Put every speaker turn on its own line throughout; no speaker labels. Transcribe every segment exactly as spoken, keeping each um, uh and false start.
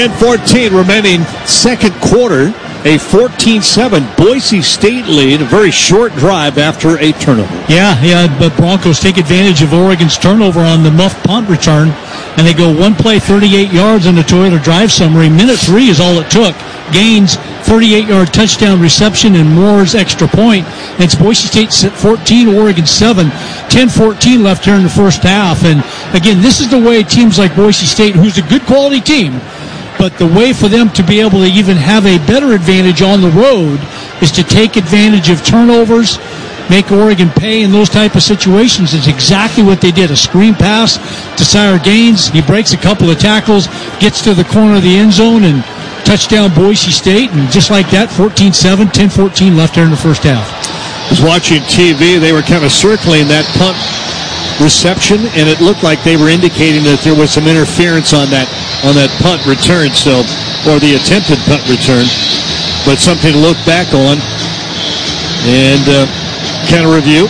nine fourteen remaining second quarter. A fourteen seven Boise State lead. A very short drive after a turnover.
Yeah, yeah, but Broncos take advantage of Oregon's turnover on the muff punt return, and they go one play, thirty-eight yards on the Toyota drive summary. Minute three is all it took. Gaines, thirty-eight-yard touchdown reception, and Moore's extra point. And it's Boise State fourteen, Oregon seven. ten fourteen left here in the first half. And, again, this is the way teams like Boise State, who's a good quality team, but the way for them to be able to even have a better advantage on the road is to take advantage of turnovers, make Oregon pay in those type of situations. It's exactly what they did. A screen pass to Sire Gaines. He breaks a couple of tackles, gets to the corner of the end zone, and touchdown Boise State. And just like that, fourteen seven, ten fourteen left there in the first half.
I was watching T V. They were kind of circling that punt reception, and it looked like they were indicating that there was some interference on that on that punt return, so or the attempted punt return, but something to look back on and uh, kind of review.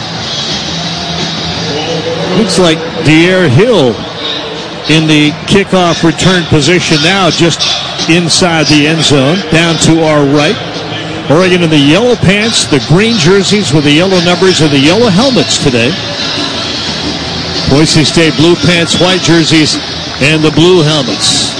Looks like De'Air Hill in the kickoff return position now, just inside the end zone, down to our right. Oregon in the yellow pants, the green jerseys with the yellow numbers and the yellow helmets today. Boise State blue pants, white jerseys, and the blue helmets.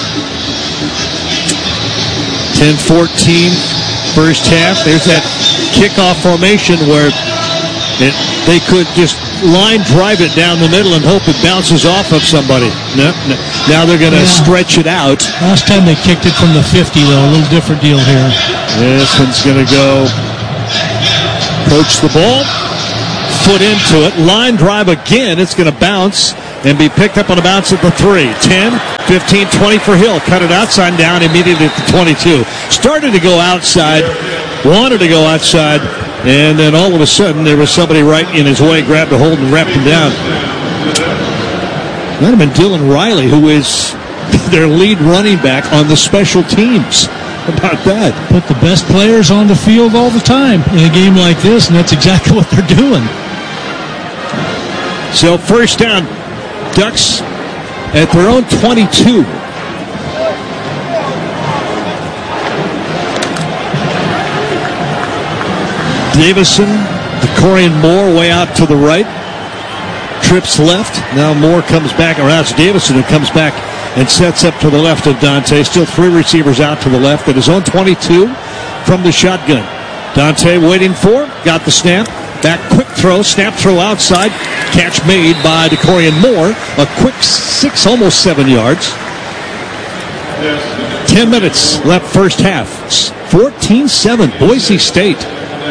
ten fourteen first half. There's that kickoff formation where it, they could just line drive it down the middle and hope it bounces off of somebody. No, no. Now they're going to yeah. stretch it out.
Last time they kicked it from the fifty, though. A little different deal here.
This one's going to go approach the ball. Foot into it, line drive again. It's going to bounce and be picked up on a bounce at the three. ten, fifteen, twenty for Hill. Cut it outside down immediately at the twenty-two. Started to go outside, wanted to go outside, and then all of a sudden there was somebody right in his way, grabbed a hold and wrapped him down. Might have been Dylan Riley, who is their lead running back on the special teams. How about that?
Put the best players on the field all the time in a game like this, and that's exactly what they're doing.
So first down, Ducks at their own twenty-two. Davison, DeCorian Moore way out to the right. Trips left. Now Moore comes back, or that's Davison who comes back and sets up to the left of Dante. Still three receivers out to the left at his own twenty-two from the shotgun. Dante waiting for, got the snap. Back quick throw, snap throw outside. Catch made by DeCorian Moore. A quick six, almost seven yards. Ten minutes left first half. fourteen seven, Boise State.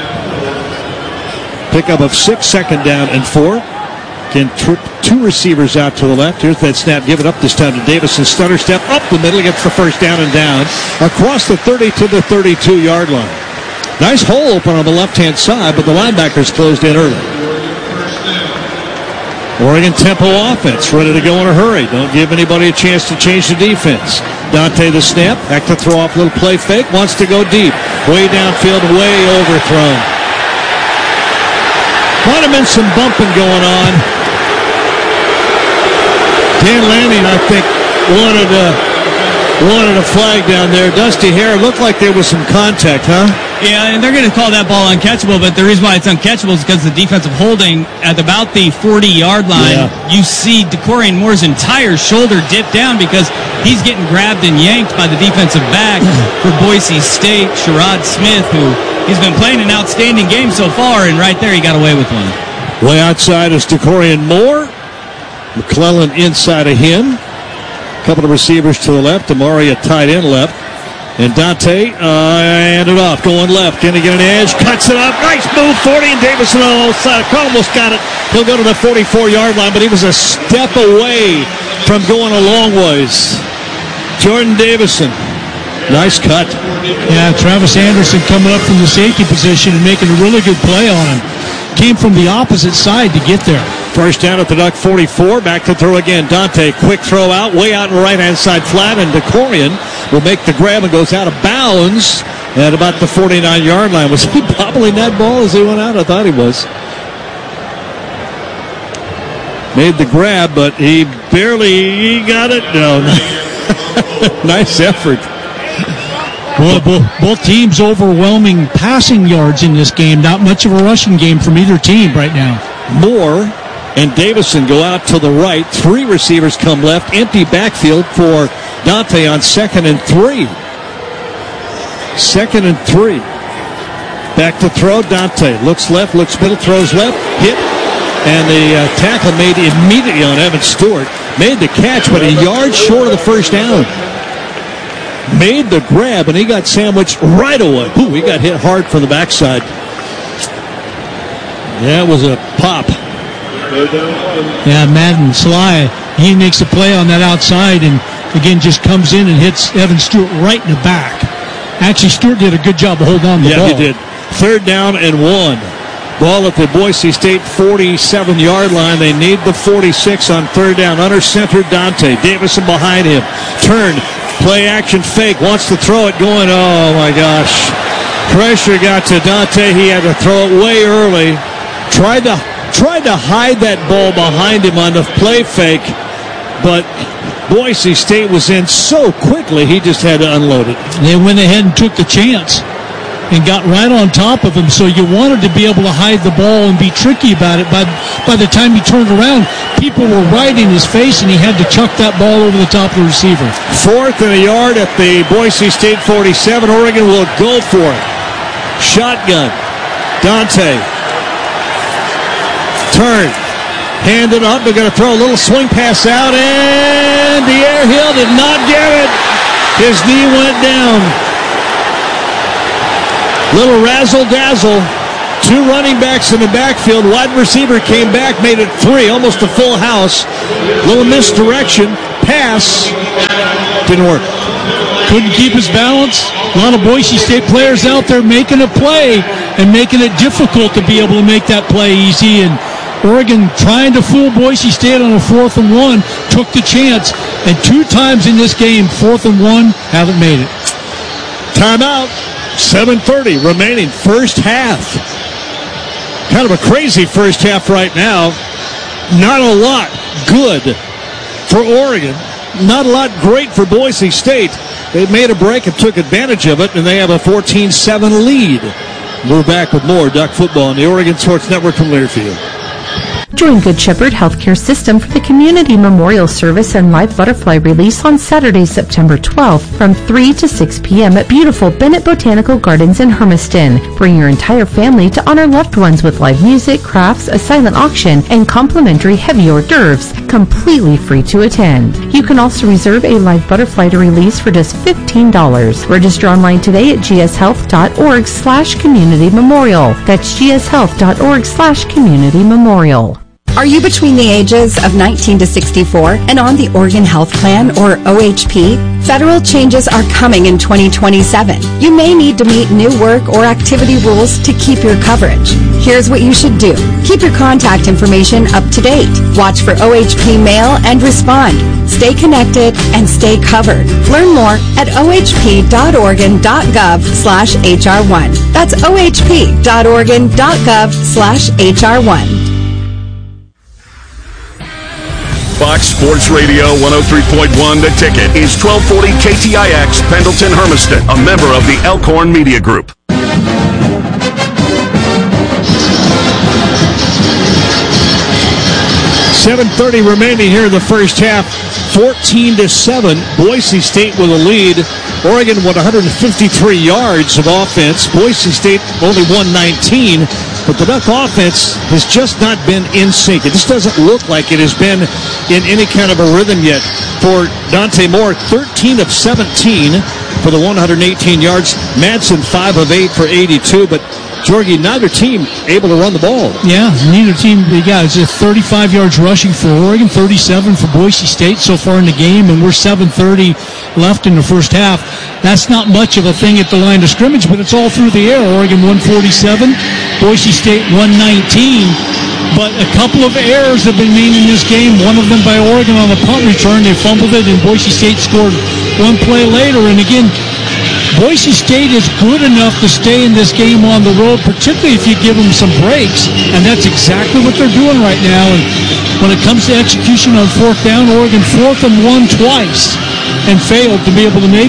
Pickup of six, second down and four. Can trip two receivers out to the left. Here's that snap given up this time to Davison. Stutter step up the middle, gets the first down and down. Across the thirty to the thirty-two-yard line. Nice hole open on the left-hand side, but the linebackers closed in early. Oregon tempo offense, ready to go in a hurry. Don't give anybody a chance to change the defense. Dante the snap, back to throw off, little play fake, wants to go deep. Way downfield, way overthrown. Might have been some bumping going on. Dan Lanning, I think, wanted a, wanted a flag down there. Dusty Hare, looked like there was some contact, huh?
Yeah, and they're going to call that ball uncatchable, but the reason why it's uncatchable is because the defensive holding at about the forty-yard line, yeah. You see DeCorian Moore's entire shoulder dip down because he's getting grabbed and yanked by the defensive back for Boise State, Sherrod Smith, who he's been playing an outstanding game so far, and right there he got away with one.
Way outside is DeCorian Moore. McClellan inside of him. A couple of receivers to the left. Amari a tight end left. And Dante uh, handed off, going left. Can he get an edge? Cuts it up. Nice move, forty, and Davison almost, almost got it. He'll go to the forty-four-yard line, but he was a step away from going a long ways. Jordan Davison. Nice cut.
Yeah, Travis Anderson coming up from the safety position and making a really good play on him. Came from the opposite side to get there.
First down at the Duck forty-four. Back to throw again. Dante, quick throw out, way out in the right-hand side flat, and DeCorian will make the grab and goes out of bounds at about the forty-nine-yard line. Was he bobbling that ball as he went out? I thought he was. Made the grab, but he barely he got it. No. Nice effort.
Boy, both, both teams overwhelming passing yards in this game. Not much of a rushing game from either team right now.
Moore and Davison go out to the right. Three receivers come left. Empty backfield for Dante on second and three. Second and three. Back to throw. Dante looks left, looks middle, throws left. Hit. And the uh, tackle made immediately on Evan Stewart. Made the catch, but a yard short of the first down. Made the grab, and he got sandwiched right away. Ooh, he got hit hard from the backside. Yeah, it was a pop.
Yeah, Madden, Sly, he makes a play on that outside and, again, just comes in and hits Evan Stewart right in the back. Actually, Stewart did a good job of holding on to the
yeah,
ball.
Yeah, he did. Third down and one. Ball at the Boise State forty-seven-yard line. They need the forty-six on third down. Under center, Dante. Davison behind him. Turn. Play action fake. Wants to throw it. Going, oh, my gosh. Pressure got to Dante. He had to throw it way early. Tried to, tried to hide that ball behind him on the play fake. But Boise State was in so quickly, he just had to unload it.
They went ahead and took the chance and got right on top of him, so you wanted to be able to hide the ball and be tricky about it. But by the time he turned around, people were right in his face, and he had to chuck that ball over the top of the receiver.
Fourth and a yard at the Boise State forty-seven. Oregon will go for it. Shotgun. Dante. Turn. Hand it up. They're going to throw a little swing pass out, and De'Aaron Hill did not get it. His knee went down. Little razzle-dazzle. Two running backs in the backfield. Wide receiver came back, made it three, almost a full house. Little misdirection. Pass. Didn't work.
Couldn't keep his balance. A lot of Boise State players out there making a play and making it difficult to be able to make that play easy. And Oregon trying to fool Boise State on a fourth and one, took the chance. And two times in this game, fourth and one, haven't made it.
Timeout. seven thirty remaining, first half. Kind of a crazy first half right now. Not a lot good for Oregon. Not a lot great for Boise State. They made a break and took advantage of it, and they have a fourteen seven lead. We're back with more Duck football on the Oregon Sports Network from Learfield.
Join Good Shepherd Healthcare System for the Community Memorial Service and Live Butterfly Release on Saturday, September twelfth from three to six p.m. at beautiful Bennett Botanical Gardens in Hermiston. Bring your entire family to honor loved ones with live music, crafts, a silent auction, and complimentary heavy hors d'oeuvres, completely free to attend. You can also reserve a live butterfly to release for just fifteen dollars. Register online today at gshealth.org slash community memorial. That's gshealth.org slash community memorial.
Are you between the ages of nineteen to sixty-four and on the Oregon Health Plan, or O H P? Federal changes are coming in twenty twenty-seven. You may need to meet new work or activity rules to keep your coverage. Here's what you should do. Keep your contact information up to date. Watch for O H P mail and respond. Stay connected and stay covered. Learn more at ohp.oregon.gov slash HR1. That's ohp.oregon.gov slash HR1.
Fox Sports Radio one oh three point one The Ticket is twelve forty K T I X Pendleton Hermiston, a member of the Elkhorn Media Group.
seven thirty remaining here in the first half. fourteen to seven. Boise State with a lead. Oregon with one hundred fifty-three yards of offense. Boise State only one nineteen. But the Duck offense has just not been in sync. It just doesn't look like it has been in any kind of a rhythm yet. For Dante Moore, thirteen of seventeen for the one hundred eighteen yards. Madsen, five of eight for eighty-two. But, Jorgie, neither team able to run the ball.
Yeah, neither team. Yeah, it's a thirty-five yards rushing for Oregon, thirty-seven for Boise State so far in the game, and we're seven thirty left in the first half. That's not much of a thing at the line of scrimmage, but it's all through the air. Oregon one forty-seven, Boise State one nineteen. But a couple of errors have been made in this game, one of them by Oregon on the punt return. They fumbled it, and Boise State scored one play later. And again, Boise State is good enough to stay in this game on the road, particularly if you give them some breaks, and that's exactly what they're doing right now. And when it comes to execution on fourth down, Oregon fourth and one twice and failed to be able to make it.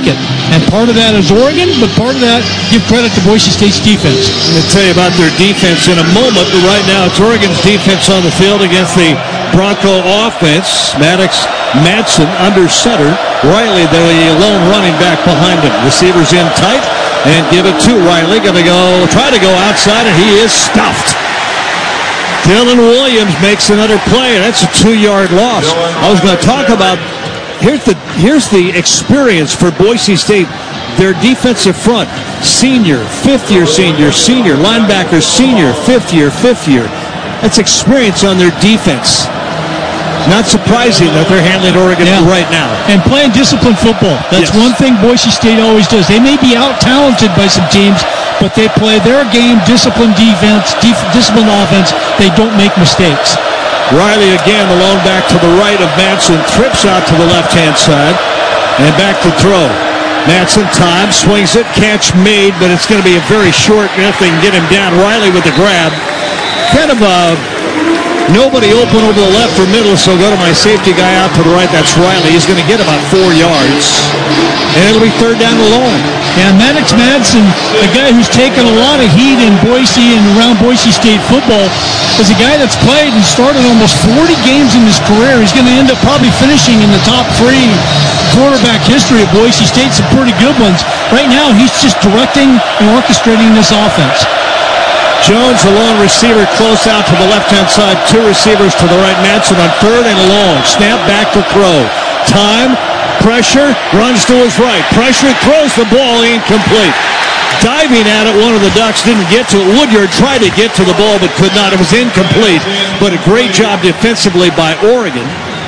And part of that is Oregon, but part of that, give credit to Boise State's defense.
I'm going to tell you about their defense in a moment, but right now it's Oregon's defense on the field against the Bronco offense. Maddox, Madsen under center. Riley, the lone running back behind him. Receivers in tight and give it to Riley. Going to go, try to go outside, and he is stuffed. Dylan Williams makes another play. That's a two-yard loss. I was going to talk about, here's the here's the experience for Boise State. Their defensive front, senior, fifth-year senior, senior, linebacker, senior, fifth-year, fifth-year. That's experience on their defense. Not surprising that they're handling Oregon yeah. right now.
And playing disciplined football. That's yes. one thing Boise State always does. They may be out-talented by some teams, but they play their game, disciplined defense, def- disciplined offense. They don't make mistakes.
Riley again, the lone back to the right of Madsen, trips out to the left-hand side, and back to throw. Madsen, time, swings it, catch made, but it's going to be a very short, if they can get him down. Riley with the grab. Kind of a... Nobody open over the left or middle, so go to my safety guy out to the right. That's Riley. He's going to get about four yards. And it'll be third down and long.
Yeah, Maddox Madsen, a guy who's taken a lot of heat in Boise and around Boise State football, is a guy that's played and started almost forty games in his career. He's going to end up probably finishing in the top three quarterback history of Boise State, some pretty good ones. Right now, he's just directing and orchestrating this offense.
Jones, the lone receiver, close out to the left-hand side. Two receivers to the right. Madsen on third and long. Snap back to throw. Time, pressure, runs to his right. Pressure, throws the ball incomplete. Diving at it, one of the Ducks didn't get to it. Woodyard tried to get to the ball but could not. It was incomplete. But a great job defensively by Oregon.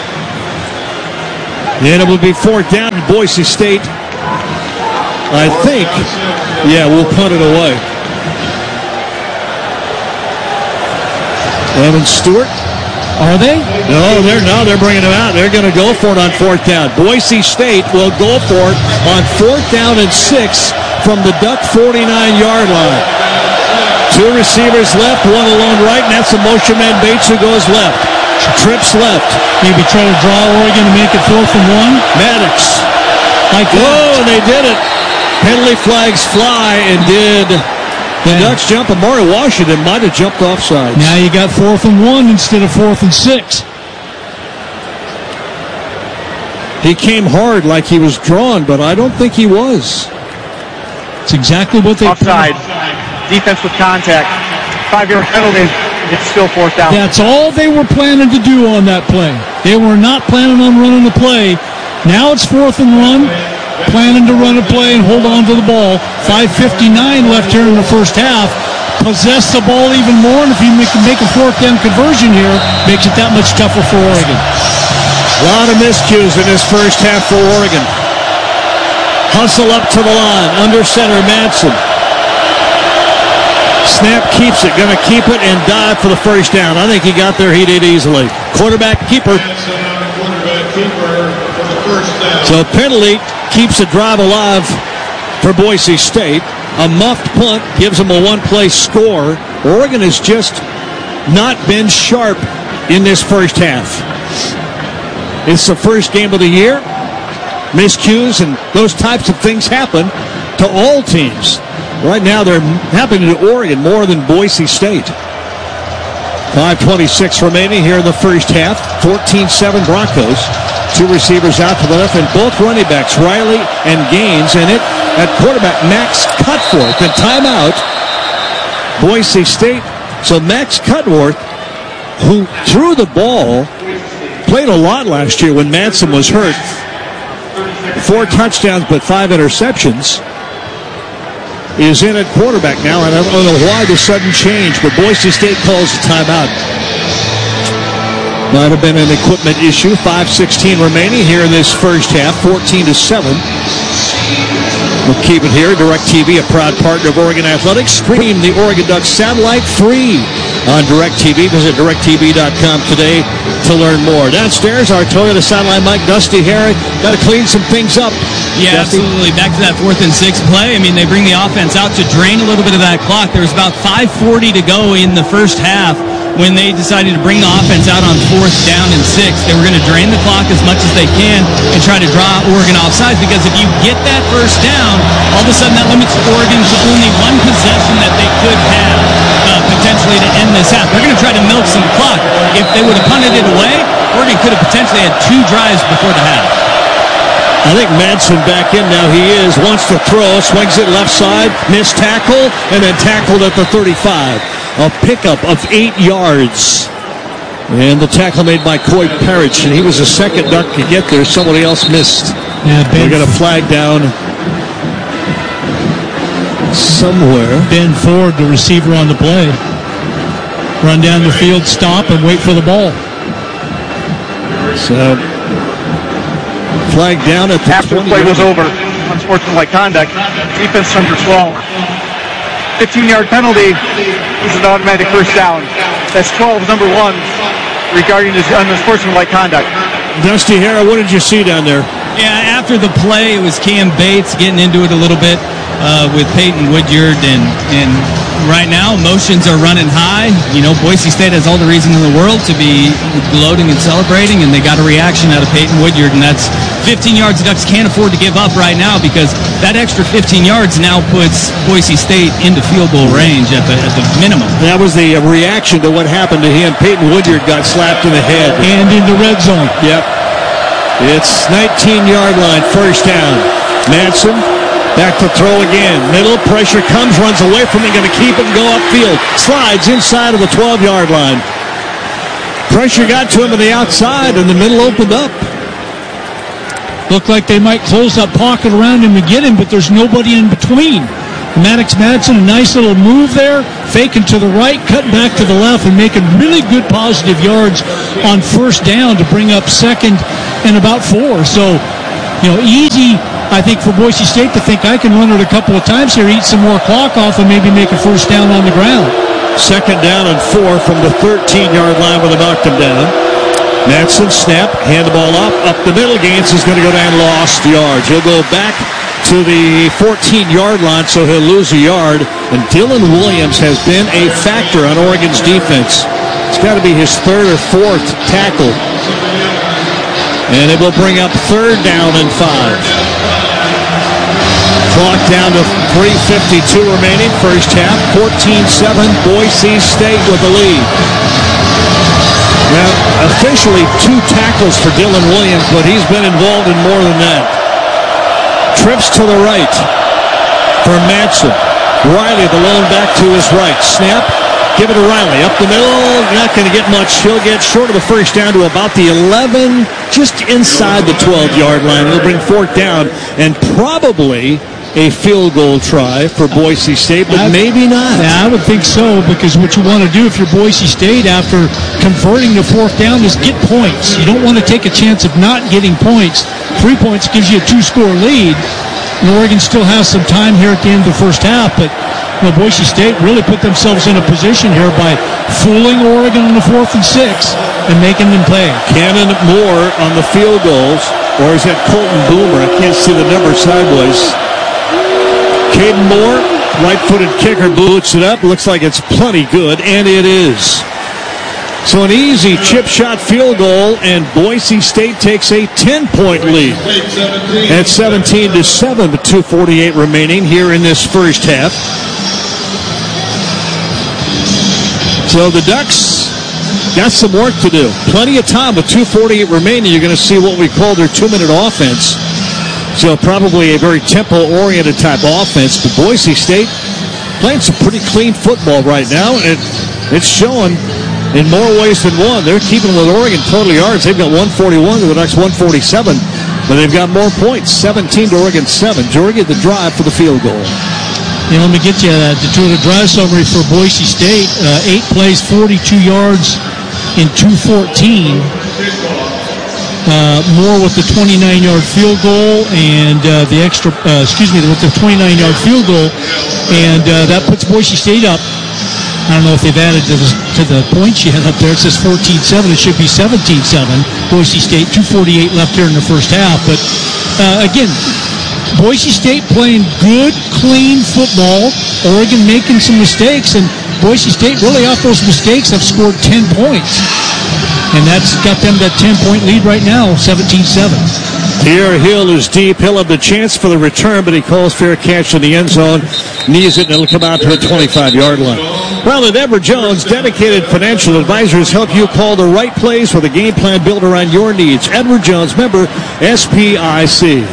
And it will be fourth down in Boise State. I think, yeah, we'll punt it away. Evan Stewart.
Are they?
No, they're no, they're bringing him out. They're going to go for it on fourth down. Boise State will go for it on fourth down and six from the Duck forty-nine-yard line. Two receivers left, one alone right, and that's the motion man Bates who goes left. Trips left.
Maybe try to draw Oregon to make it fourth and one.
Maddox.
Like
Whoa, they did it. Penalty flags fly and did... The yeah. Ducks jump. Amari Washington might have jumped offside.
Now you got fourth and one instead of fourth and six.
He came hard like he was drawn, but I don't think he was.
It's exactly what they
offside. Played. Defense with contact. Five-yard penalty. It's still fourth down.
That's all they were planning to do on that play. They were not planning on running the play. Now it's fourth and one. Planning to run a play and hold on to the ball. five fifty-nine left here in the first half. Possess the ball even more, and if you make, make a fourth down conversion here, makes it that much tougher for Oregon.
A lot of miscues in this first half for Oregon. Hustle up to the line. Under center, Madsen. Snap keeps it. Going to keep it and dive for the first down. I think he got there. He did easily. Quarterback keeper. So penalty keeps the drive alive for Boise State. A muffed punt gives them a one-play score. Oregon has just not been sharp in this first half. It's the first game of the year. Miscues and those types of things happen to all teams. Right now they're happening to Oregon more than Boise State. five twenty-six remaining here in the first half. fourteen seven Broncos. Two receivers out to the left, and both running backs, Riley and Gaines, and it at quarterback, Max Cutforth. And timeout, Boise State. So Max Cutforth, who threw the ball, played a lot last year when Madsen was hurt. Four touchdowns, but five interceptions. Is in at quarterback now, and I don't know why the sudden change, but Boise State calls a timeout. Might have been an equipment issue. five sixteen remaining here in this first half, fourteen to seven. We'll keep it here. DirecTV, a proud partner of Oregon Athletics. Stream the Oregon Ducks satellite free on DirecTV. Visit direct t v dot com today to learn more. Downstairs, our Toyota sideline Mike, Dusty Harry. Got to clean some things up.
Yeah,
Dusty?
Absolutely. Back to that fourth and six play. I mean, they bring the offense out to drain a little bit of that clock. There was about five forty to go in the first half. when they decided to bring the offense out on fourth down and six. They were going to drain the clock as much as they can and try to draw Oregon offsides, because if you get that first down, all of a sudden that limits Oregon to only one possession that they could have uh, potentially to end this half. They're going to try to milk some clock. If they would have punted it away, Oregon could have potentially had two drives before the half.
I think Madsen back in now. He is. Wants to throw. Swings it left side. Missed tackle. And then tackled at the thirty-five. A pickup of eight yards. And the tackle made by Coy Parrish. And he was the second duck to get there. Somebody else missed.
Yeah, Ben,
we got a flag down somewhere.
Ben Ford, the receiver on the play. Run down the field, stop, and wait for the ball.
So... flag down at the
after the play was over. Unsportsmanlike conduct. Defense number twelve. fifteen-yard penalty. This is an automatic first down. That's twelve, number one, regarding this unsportsmanlike conduct.
Dusty Harrah, what did you see down there?
Yeah, after the play, it was Cam Bates getting into it a little bit uh, with Peyton Woodyard, and and right now emotions are running high. You know, Boise State has all the reason in the world to be gloating and celebrating, and they got a reaction out of Peyton Woodyard, and that's fifteen yards the Ducks can't afford to give up right now, because that extra fifteen yards now puts Boise State into field goal range at the at the minimum.
That was the uh, reaction to what happened to him. Peyton Woodyard got slapped in the head.
And in the red zone.
Yep. It's nineteen-yard line, first down. Madsen back to throw again. Middle, pressure comes, runs away from it, going to keep it and go upfield. Slides inside of the twelve-yard line. Pressure got to him on the outside, and the middle opened up.
Looked like they might close that pocket around him to get him, but there's nobody in between. Maddox Madsen, a nice little move there, faking to the right, cutting back to the left, and making really good positive yards on first down to bring up second and about four. So, you know, easy, I think, for Boise State to think I can run it a couple of times here, eat some more clock off, and maybe make a first down on the ground.
Second down and four from the thirteen-yard line where they knocked him down. Madsen snap, hand the ball up, up the middle. Gaines is going to go down, lost yards. He'll go back to the fourteen-yard line, so he'll lose a yard. And Dylan Williams has been a factor on Oregon's defense. It's got to be his third or fourth tackle. And it will bring up third down and five. Clock down to three fifty-two remaining, first half. fourteen seven, Boise State with the lead. Now, officially two tackles for Dylan Williams, but he's been involved in more than that. Trips to the right for Madsen. Riley, the lone back to his right. Snap, give it to Riley. Up the middle, not going to get much. He'll get short of the first down to about the eleven, just inside the twelve-yard line. He'll bring fourth down, and probably a field goal try for Boise State, but I, maybe not.
Yeah, I would think so, because what you want to do if you're Boise State after converting the fourth down is get points. You don't want to take a chance of not getting points. Three points gives you a two-score lead, and Oregon still has some time here at the end of the first half, but you know, Boise State really put themselves in a position here by fooling Oregon on the fourth and six and making them play.
Cannon Moore on the field goals, or is that Colton Boomer? I can't see the number sideways. Caden Moore, right-footed kicker, boots it up. Looks like it's plenty good, and it is. So an easy chip shot field goal, and Boise State takes a ten-point lead at seventeen to seven with two forty-eight remaining here in this first half. So the Ducks got some work to do. Plenty of time with two forty-eight remaining. You're going to see what we call their two-minute offense. So probably a very tempo-oriented type offense. But Boise State playing some pretty clean football right now, and it's showing in more ways than one. They're keeping with Oregon total yards. They've got one forty-one to the next one forty-seven, but they've got more points, seventeen to Oregon seven. Jorge, the drive for the field goal.
You know, let me get you uh, to the drive summary for Boise State. Uh, eight plays, forty-two yards in two fourteen. Uh, Moore with the twenty-nine-yard field goal and uh, the extra, uh, excuse me, with the twenty-nine-yard field goal, and uh, that puts Boise State up. I don't know if they've added to the, to the points yet up there. It says fourteen seven. It should be seventeen seven. Boise State, two forty-eight left here in the first half. But, uh, again, Boise State playing good, clean football. Oregon making some mistakes, and Boise State, really off those mistakes, have scored ten points. And that's got them that ten-point lead right now, seventeen seven.
Pierre Hill is deep. He'll have the chance for the return, but he calls fair catch in the end zone. Knees it, and it'll come out to a twenty-five-yard line. Well, at Edward Jones, dedicated financial advisors help you call the right plays with a game plan built around your needs. Edward Jones, member S P I C.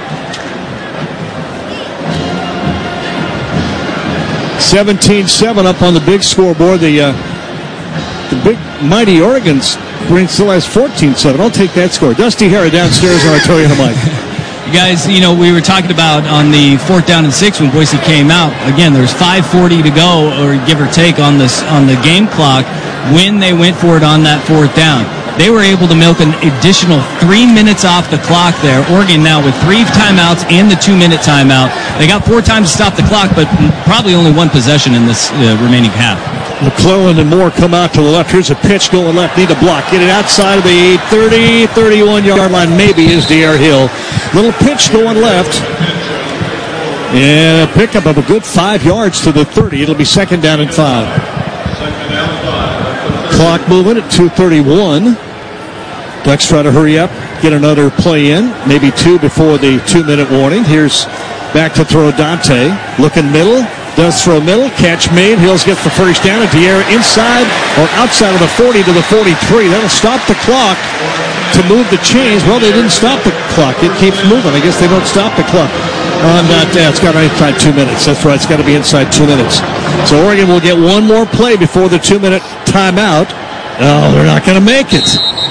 seventeen seven up on the big scoreboard. The, uh, the big, mighty Oregon's Green still has fourteen seven. I'll take that score. Dusty Hara downstairs on our Toyota mic.
Guys, you know, we were talking about on the fourth down and six when Boise came out. Again, there's five forty to go, or give or take, on this on the game clock when they went for it on that fourth down. They were able to milk an additional three minutes off the clock there. Oregon now with three timeouts and the two-minute timeout. They got four times to stop the clock, but probably only one possession in this uh, remaining half.
McClellan and Moore come out to the left. Here's a pitch going left. Need a block. Get it outside of the thirty, thirty-one-yard line. Maybe is Pierre Hill. Little pitch going left. And a pickup of a good five yards to the thirty. It'll be second down and five. Clock moving at two thirty-one. Ducks try to hurry up, get another play in. Maybe two before the two-minute warning. Here's back to throw Dante. Looking middle. Does throw middle, catch made. Hills gets the first down. And Diarra inside or outside of the forty to the forty-three. That'll stop the clock to move the chains. Well, they didn't stop the clock. It keeps moving. I guess they don't stop the clock. Uh, not, uh, it's got to be inside two minutes. That's right. It's got to be inside two minutes. So Oregon will get one more play before the two-minute timeout. Oh, they're not going to make it.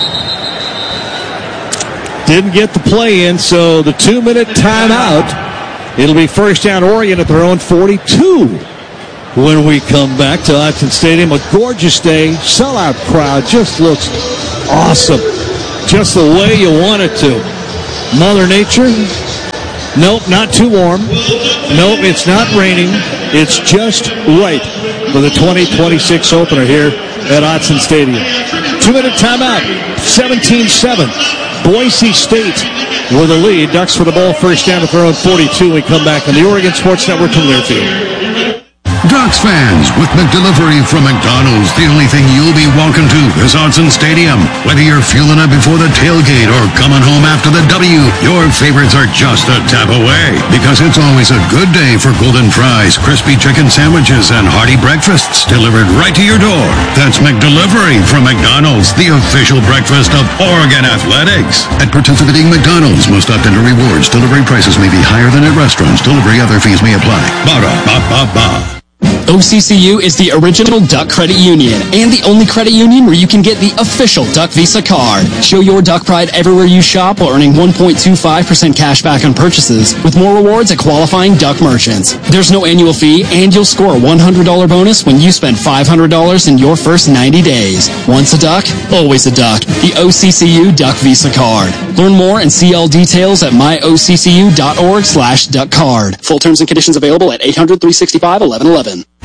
Didn't get the play in, so the two-minute timeout. It'll be first down Oregon at their own forty-two when we come back to Autzen Stadium. A gorgeous day, sellout crowd, just looks awesome. Just the way you want it to. Mother Nature, nope, not too warm. Nope, it's not raining. It's just right for the twenty twenty-six opener here at Autzen Stadium. Two-minute timeout, seventeen seven. Boise State with a lead. Ducks for the ball, first down at their own forty-two. We come back on the Oregon Sports Network from Learfield.
Ducks fans, with McDelivery from McDonald's, the only thing you'll be walking to is Autzen Stadium. Whether you're fueling up before the tailgate or coming home after the W, your favorites are just a tap away. Because it's always a good day for golden fries, crispy chicken sandwiches, and hearty breakfasts delivered right to your door. That's McDelivery from McDonald's, the official breakfast of Oregon Athletics. At participating McDonald's, most opt into rewards. Delivery prices may be higher than at restaurants. Delivery other fees may apply. Ba-da-ba-ba-ba.
O C C U is the original Duck Credit Union and the only credit union where you can get the official Duck Visa card. Show your Duck pride everywhere you shop while earning one point two five percent cash back on purchases with more rewards at qualifying Duck merchants. There's no annual fee and you'll score a one hundred dollars bonus when you spend five hundred dollars in your first ninety days. Once a Duck, always a Duck. The O C C U Duck Visa card. Learn more and see all details at myoccu.org slash duck card. Full terms and conditions available at eight hundred, three sixty-five, eleven eleven.